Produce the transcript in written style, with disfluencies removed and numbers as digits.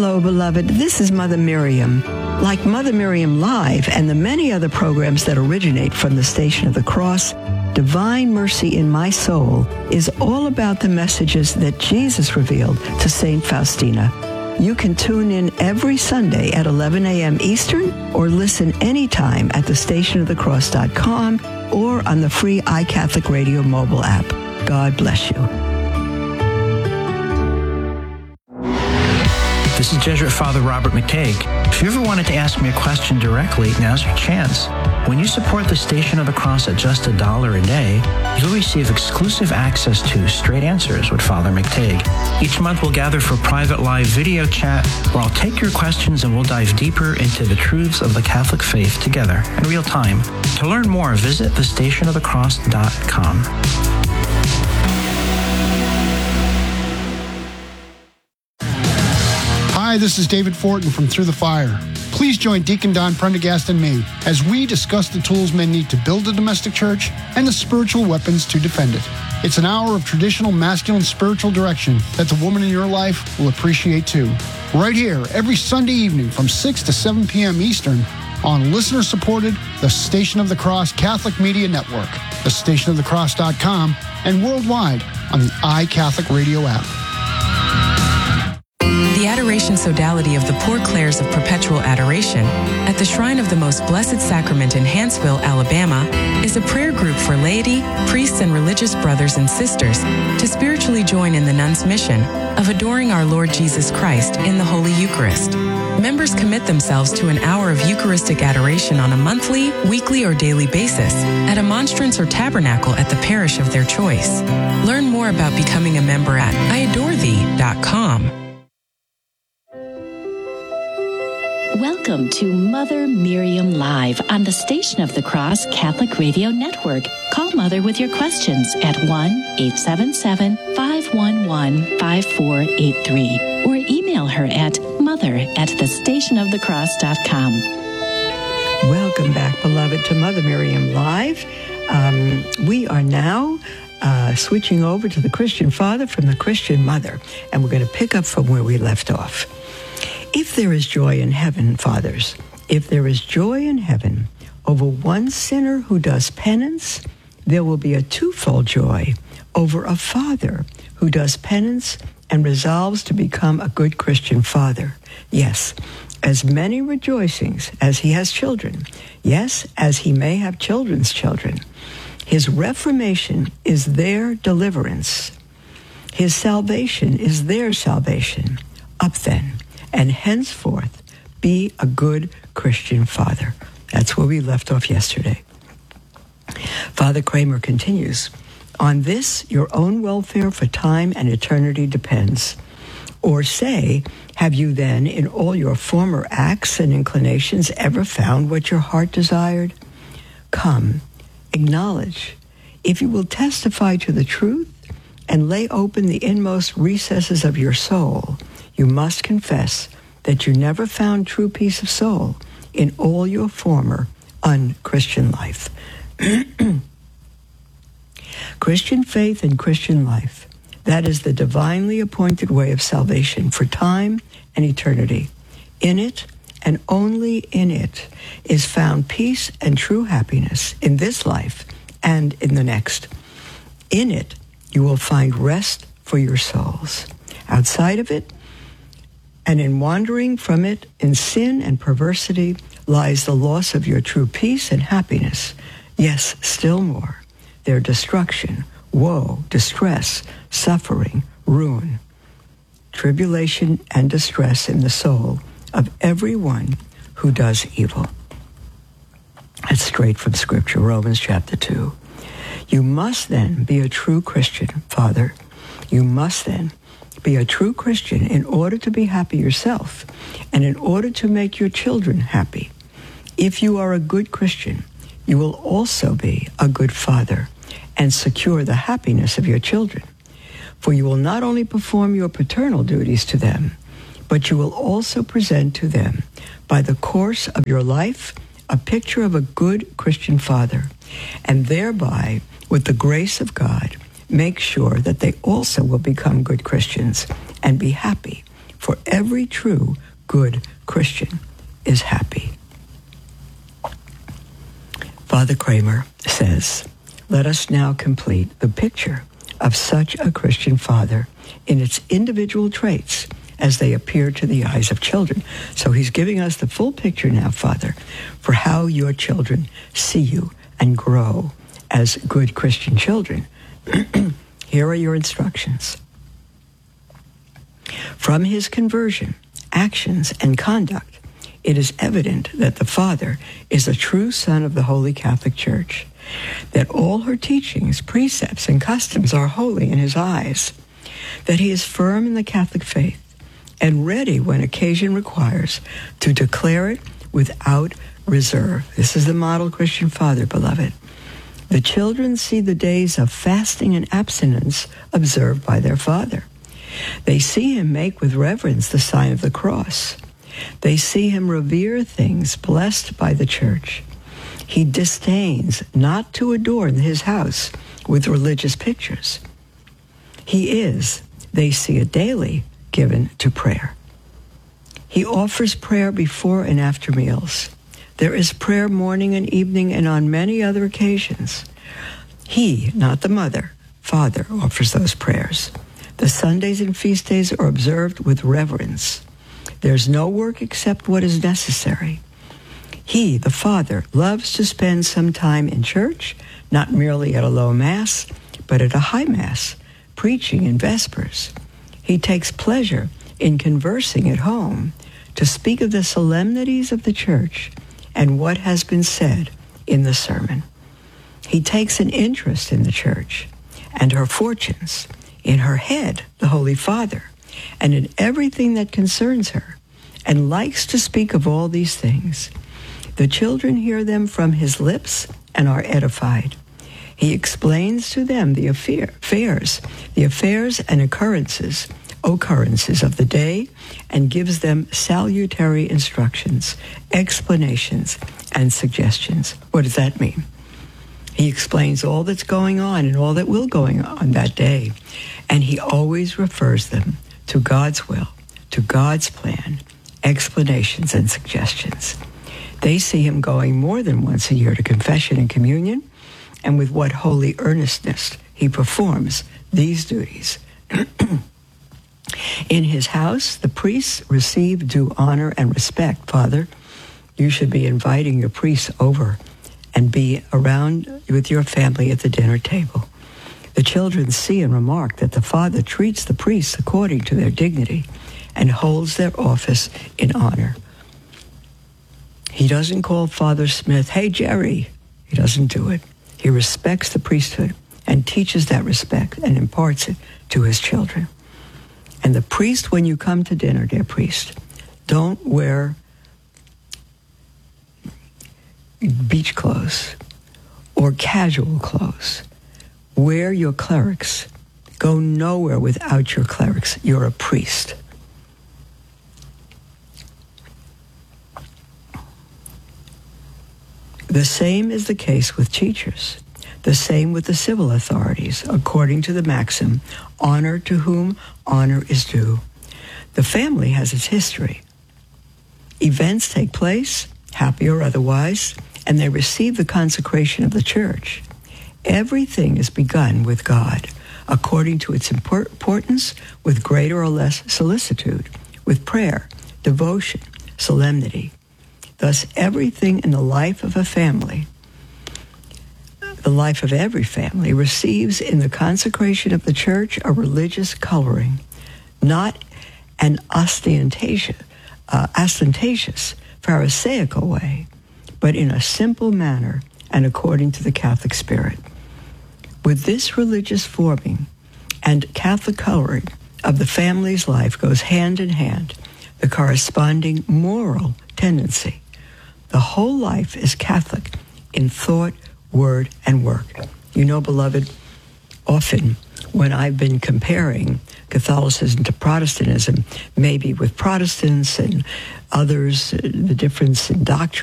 Hello, beloved. This is Mother Miriam. Like Mother Miriam Live and the many other programs that originate from the Station of the Cross, Divine Mercy in My Soul is all about the messages that Jesus revealed to St. Faustina. You can tune in every Sunday at 11 a.m. Eastern or listen anytime at thestationofthecross.com or on the free iCatholic Radio mobile app. God bless you. This is Jesuit Father Robert McTague. If you ever wanted to ask me a question directly, now's your chance. When you support the Station of the Cross at just $1 a day, you'll receive exclusive access to Straight Answers with Father McTague. Each month we'll gather for private live video chat where I'll take your questions and we'll dive deeper into the truths of the Catholic faith together in real time. To learn more, visit thestationofthecross.com. Hi, this is David Fortin from Through the Fire. Please join Deacon Don Prendergast and me as we discuss the tools men need to build a domestic church and the spiritual weapons to defend it. It's an hour of traditional masculine spiritual direction that the woman in your life will appreciate too. Right here, every Sunday evening from 6 to 7 p.m. Eastern on listener-supported The Station of the Cross Catholic Media Network, thestationofthecross.com, and worldwide on the iCatholic Radio app. The Adoration Sodality of the Poor Clares of Perpetual Adoration at the Shrine of the Most Blessed Sacrament in Hanceville, Alabama, is a prayer group for laity, priests, and religious brothers and sisters to spiritually join in the nuns' mission of adoring our Lord Jesus Christ in the Holy Eucharist. Members commit themselves to an hour of Eucharistic adoration on a monthly, weekly, or daily basis at a monstrance or tabernacle at the parish of their choice. Learn more about becoming a member at iadorethee.com. Welcome to Mother Miriam Live on the Station of the Cross Catholic Radio Network. Call Mother with your questions at 1-877-511-5483 or email her at mother@thestationofthecross.com. Welcome back, beloved, to Mother Miriam Live. We are now switching over to the Christian Father from the Christian Mother, and we're going to pick up from where we left off. If there is joy in heaven, fathers, if there is joy in heaven over one sinner who does penance, there will be a twofold joy over a father who does penance and resolves to become a good Christian father. Yes, as many rejoicings as he has children. Yes, as he may have children's children. His reformation is their deliverance. His salvation is their salvation. Up then, and henceforth be a good Christian father. That's where we left off yesterday. Father Kramer continues, on this your own welfare for time and eternity depends. Or say, have you then in all your former acts and inclinations ever found what your heart desired? Come, acknowledge. If you will testify to the truth and lay open the inmost recesses of your soul, you must confess that you never found true peace of soul in all your former unchristian life. Christian faith and Christian life, that is the divinely appointed way of salvation for time and eternity. In it, and only in it, is found peace and true happiness in this life and in the next. In it, you will find rest for your souls. Outside of it, and in wandering from it in sin and perversity, lies the loss of your true peace and happiness. Yes, still more, their destruction, woe, distress, suffering, ruin, tribulation, and distress in the soul of everyone who does evil. That's straight from Scripture, Romans chapter 2. You must then be a true Christian, Father. You must then be a true Christian in order to be happy yourself and in order to make your children happy. If you are a good Christian, you will also be a good father and secure the happiness of your children. For you will not only perform your paternal duties to them, but you will also present to them, by the course of your life, a picture of a good Christian father, and thereby, with the grace of God, make sure that they also will become good Christians and be happy for every true, good Christian is happy. Father Kramer says, let us now complete the picture of such a Christian father in its individual traits as they appear to the eyes of children. So he's giving us the full picture now, Father, for how your children see you and grow as good Christian children. Here are your instructions. From his conversion, actions, and conduct, it is evident that the Father is a true son of the Holy Catholic Church, that all her teachings, precepts, and customs are holy in his eyes, that he is firm in the Catholic faith and ready when occasion requires to declare it without reserve. This is the model Christian father, beloved. The children see the days of fasting and abstinence observed by their father. They see him make with reverence the sign of the cross. They see him revere things blessed by the church. He disdains not to adorn his house with religious pictures. He is, they see it daily, given to prayer. He offers prayer before and after meals. There is prayer morning and evening and on many other occasions. He, not the mother, Father, offers those prayers. The Sundays and feast days are observed with reverence. There's no work except what is necessary. He, the Father, loves to spend some time in church, not merely at a low Mass, but at a high Mass, preaching in Vespers. He takes pleasure in conversing at home to speak of the solemnities of the church and what has been said in the sermon. He takes an interest in the church and her fortunes, in her head, the Holy Father, and in everything that concerns her, and likes to speak of all these things. The children hear them from his lips and are edified. He explains to them the affairs and occurrences of the day, and gives them salutary instructions, explanations, and suggestions. What does that mean? He explains all that's going on and all that will go on that day, and he always refers them to God's will, to God's plan, explanations, and suggestions. They see him going more than once a year to confession and communion, and with what holy earnestness he performs these duties. In his house, the priests receive due honor and respect. Father, you should be inviting your priests over and be around with your family at the dinner table. The children see and remark that the Father treats the priests according to their dignity and holds their office in honor. He doesn't call Father Smith, "Hey, Jerry." He doesn't do it. He respects the priesthood and teaches that respect and imparts it to his children. And the priest, when you come to dinner, dear priest, don't wear beach clothes or casual clothes. Wear your clerics. Go nowhere without your clerics. You're a priest. The same is the case with teachers. The same with the civil authorities, according to the maxim, honor to whom honor is due. The family has its history. Events take place, happy or otherwise, and they receive the consecration of the church. Everything is begun with God, according to its importance, with greater or less solicitude, with prayer, devotion, solemnity. Thus, everything in the life of a family, the life of every family, receives in the consecration of the church a religious coloring, not an ostentatious, Pharisaical way, but in a simple manner and according to the Catholic spirit. With this religious forming and Catholic coloring of the family's life goes hand in hand the corresponding moral tendency. The whole life is Catholic in thought, word, and work. You know, beloved, often when I've been comparing Catholicism to Protestantism, maybe with Protestants and others, the difference in doctrine,